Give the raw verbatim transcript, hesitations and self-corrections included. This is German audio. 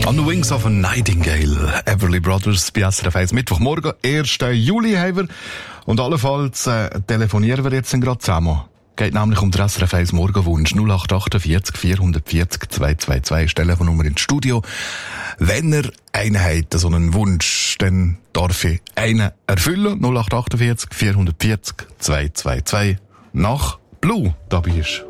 On the Wings of a Nightingale, Everly Brothers bei S R F eins. Mittwochmorgen, ersten Juli haben wir. Und allenfalls äh, telefonieren wir jetzt gerade zusammen. Geht nämlich um den S R F eins Morgenwunsch. null acht achtundvierzig vierhundertvierzig zweihundertzweiundzwanzig ist Telefonnummer ins Studio. Wenn ihr einen habt, so einen Wunsch, dann darf ich einen erfüllen. null acht achtundvierzig vierhundertvierzig zweihundertzweiundzwanzig nach Blue dabei ist.